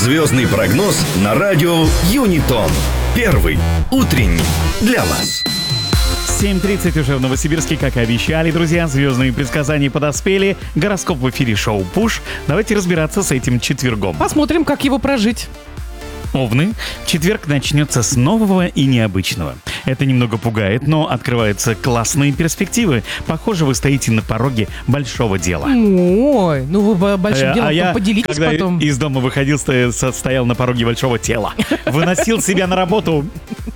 Звездный прогноз на радио Юнитон. Первый утренний для вас. 7:30 уже в Новосибирске, как и обещали, друзья. Звездные предсказания подоспели. Гороскоп в эфире шоу «Пуш». Давайте разбираться с этим четвергом. Посмотрим, как его прожить. Овны. Четверг начнется с нового и необычного. Это немного пугает, но открываются классные перспективы. Похоже, вы стоите на пороге большого дела. Ой, ну вы большим делом я, поделитесь когда потом. из дома выходил, стоял на пороге большого тела. Выносил себя на работу.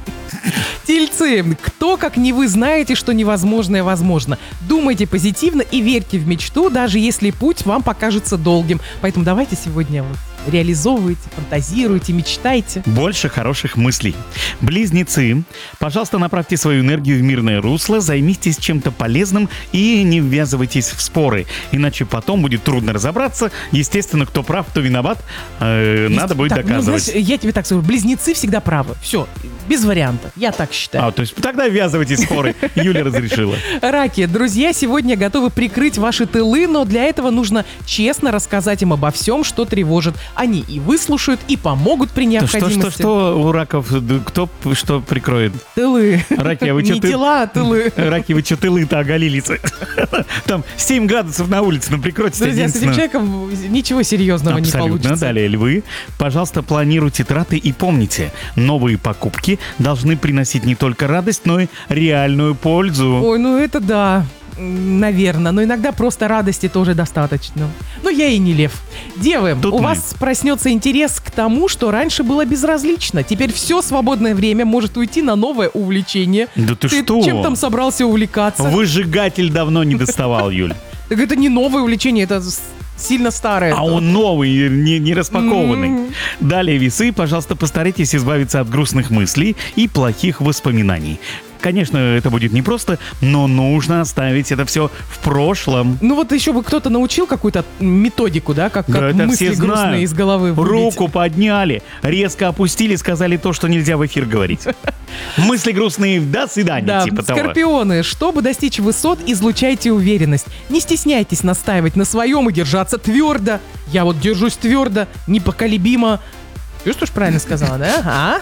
Тельцы, кто, как не вы, знаете, что невозможное возможно. Думайте позитивно и верьте в мечту, даже если путь вам покажется долгим. Поэтому давайте сегодня реализовывайте, фантазируйте, мечтайте. Больше хороших мыслей. Близнецы, пожалуйста, направьте свою энергию в мирное русло, займитесь чем-то полезным и не ввязывайтесь в споры, иначе потом будет трудно разобраться. Естественно, кто прав, кто виноват, надо будет доказывать. Ну, знаешь, я тебе так скажу, близнецы всегда правы. Все, без вариантов. Я так считаю. То есть тогда ввязывайтесь в споры. Юля разрешила. Раки, друзья сегодня готовы прикрыть ваши тылы, но для этого нужно честно рассказать им обо всем, что тревожит. Они и выслушают, и помогут при необходимости. Что у раков, кто что прикроет? Тылы. Раки, а вы Не что тела, а тылы. Раки, вы что тылы-то оголились? Там 7 градусов на улице, ну прикройте. Друзья, с этим человеком ничего серьезного не получится. Абсолютно. Далее, львы. Пожалуйста, планируйте траты и помните, новые покупки должны приносить не только радость, но и реальную пользу. Ой, ну это да. Наверное, но иногда просто радости тоже достаточно. Но я и не лев. Девы, у вас проснется интерес к тому, что раньше было безразлично. Теперь все свободное время может уйти на новое увлечение. Да ты что? Чем там собрался увлекаться? Выжигатель давно не доставал, Юль. Так это не новое увлечение, это сильно старое. А он новый, не распакованный. Далее, весы, пожалуйста, постарайтесь избавиться от грустных мыслей и плохих воспоминаний. Конечно, это будет непросто, но нужно оставить это все в прошлом. Ну вот еще бы кто-то научил какую-то методику, да, как мысли грустные из головы выбить. Руку подняли, резко опустили, сказали то, что нельзя в эфир говорить. Мысли грустные, до свидания, да, типа того. Скорпионы, чтобы достичь высот, излучайте уверенность. Не стесняйтесь настаивать на своем и держаться твердо. Я вот держусь твердо, непоколебимо. Чувствуешь, правильно сказала, да?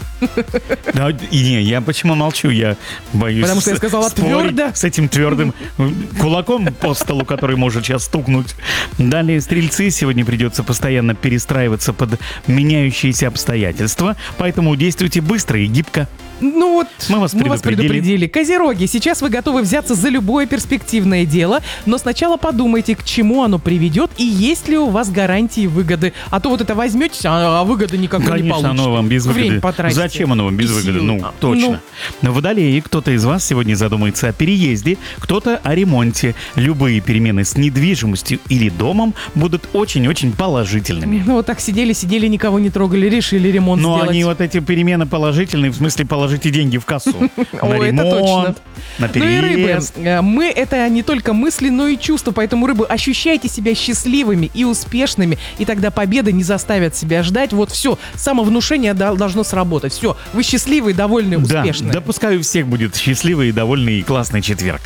Да, я почему молчу? Я боюсь. Потому что я сказала твердо. С этим твердым кулаком по столу, который может сейчас стукнуть. Далее, стрельцы, сегодня придется постоянно перестраиваться под меняющиеся обстоятельства, поэтому действуйте быстро и гибко. Ну вот, мы вас предупредили. Козероги, сейчас вы готовы взяться за любое перспективное дело, но сначала подумайте, к чему оно приведет и есть ли у вас гарантии выгоды. А то вот это возьметесь, а выгоды никакой не получите. Конечно, оно вам без выгоды. Время потратите. Зачем оно вам без выгоды? Ну, точно. Но водолеи, кто-то из вас сегодня задумается о переезде, кто-то о ремонте. Любые перемены с недвижимостью или домом будут очень-очень положительными. Ну вот так сидели, никого не трогали, решили ремонт сделать. Но они вот эти перемены положительные, в смысле положите деньги в кассу. На ремонт, на переезд. Ну и рыбы, мы — это не только мысли, но и чувства, поэтому, рыбы, ощущайте себя счастливыми и успешными, и тогда победа не заставит себя ждать. Вот все, самовнушение должно сработать. Все, вы счастливые, довольны, успешны. Да, пускай у всех будет счастливый, довольный и классный четверг.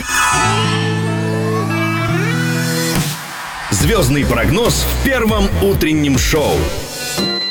Звездный прогноз в первом утреннем шоу.